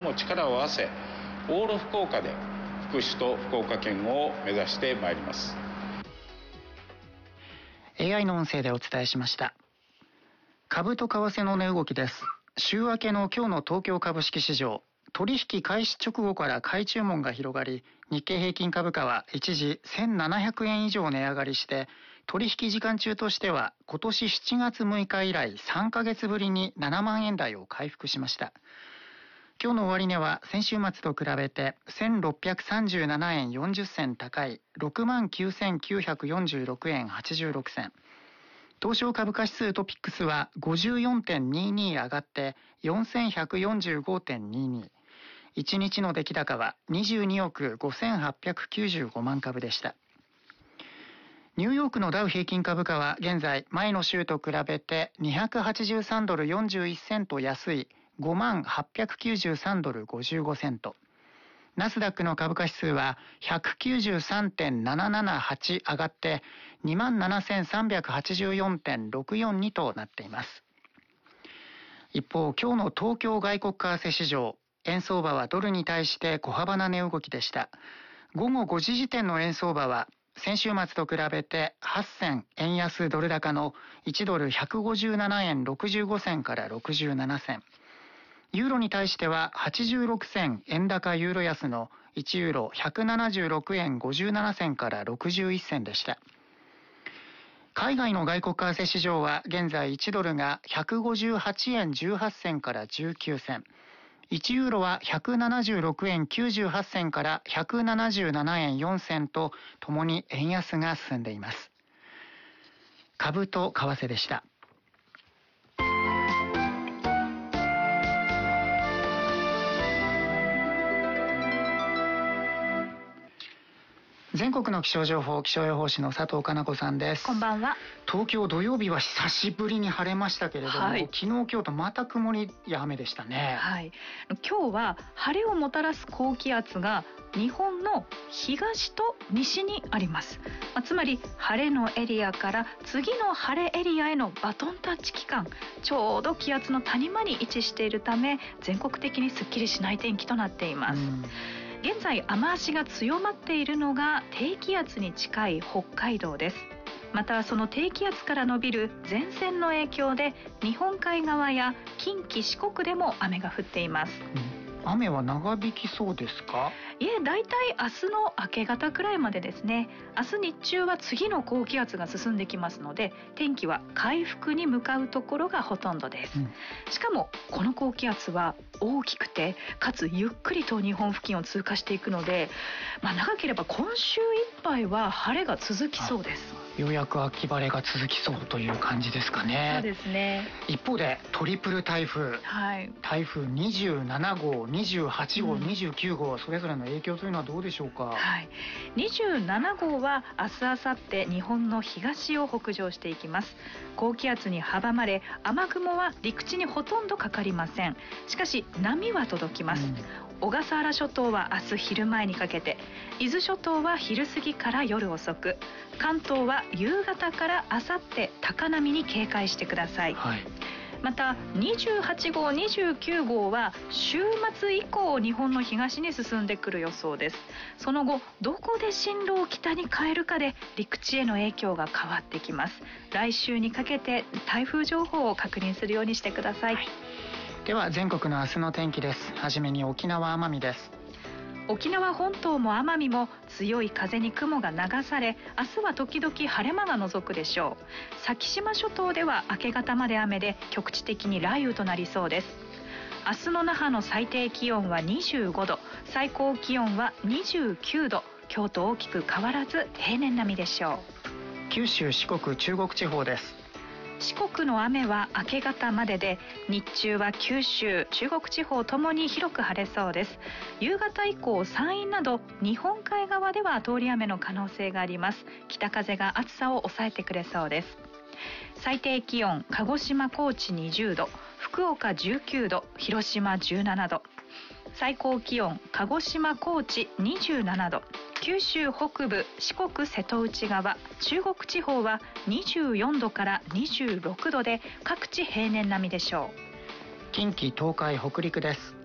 も力を合わせ、オール福岡で福祉と福岡県を目指してまいります。 AI の音声でお伝えしました。株と為替の値動きです。週明けの今日の東京株式市場、取引開始直後から買い注文が広がり、日経平均株価は一時1700円以上値上がりして、取引時間中としては今年7月6日以来3ヶ月ぶりに7万円台を回復しました。今日の終値は先週末と比べて1637円40銭高い 69,946 円86銭。東証株価指数トピックスは 54.22 上がって 4145.22。1日の出来高は22億5895万株でした。ニューヨークのダウ平均株価は現在前の週と比べて283ドル41セント安い5893ドル55セント。ナスダックの株価指数は 193.778 上がって 27,384.642 となっています。一方、今日の東京外国為替市場、円相場はドルに対して小幅な値動きでした。午後5時時点の円相場は先週末と比べて8銭円安ドル高の1ドル157円65銭から67銭。ユーロに対しては86銭円高ユーロ安の1ユーロ176円57銭から61銭でした。海外の外国為替市場は現在1ドルが158円18銭から19銭。1ユーロは176円98銭から177円4銭とともに円安が進んでいます。株と為替でした。全国の気象情報、気象予報士の佐藤かな子さんです。 こんばんは。 東京土曜日は久しぶりに晴れましたけれども、 はい、 昨日今日とまた曇りや雨でしたね。 はい、今日は晴れをもたらす高気圧が日本の東と西にあります。つまり晴れのエリアから次の晴れエリアへのバトンタッチ期間、ちょうど気圧の谷間に位置しているため全国的にすっきりしない天気となっています。現在雨足が強まっているのが低気圧に近い北海道です。またその低気圧から伸びる前線の影響で日本海側や近畿四国でも雨が降っています。 雨は長引きそうですか？ いえ、だいたい明日の明け方くらいまでですね。明日日中は次の高気圧が進んできますので、天気は回復に向かうところがほとんどです。しかもこの高気圧は大きくてかつゆっくりと日本付近を通過していくので、長ければ今週いっぱいは晴れが続きそうです。 ようやく秋晴れが続きそうという感じですかね。 そうですね。 一方でトリプル台風、台風27号、28号、29号それぞれの影響というのはどうでしょうか？ 27号は明日明後日日本の東を北上していきます。高気圧に阻まれ雨雲は陸地にほとんどかかりません。しかし波は届きます。小笠原諸島は明日昼前にかけて、伊豆諸島は昼過ぎから夜遅く、関東は夕方から明後日高波に警戒してください。また28号、29号は週末以降日本の東に進んでくる予想です。その後どこで進路を北に変えるかで陸地への影響が変わってきます。来週にかけて台風情報を確認するようにしてください。 では全国の明日の天気です。はじめに沖縄奄美です。 沖縄本島も奄美も強い風に雲が流され、明日は時々晴れ間が覗くでしょう。先島諸島では明け方まで雨で局地的に雷雨となりそうです。明日の那覇の最低気温は25度、最高気温は29度、今日と大きく変わらず平年並みでしょう。 九州、四国、中国地方です。 四国の雨は明け方までで、日中は九州、中国地方ともに広く晴れそうです。夕方以降、山陰など日本海側では通り雨の可能性があります。北風が暑さを抑えてくれそうです。最低気温、鹿児島、高知20度、福岡19度、広島17度。最高気温、鹿児島、高知27度。九州北部、四国瀬戸内側、中国地方は24度から26度で各地平年並みでしょう。 近畿、東海、北陸です。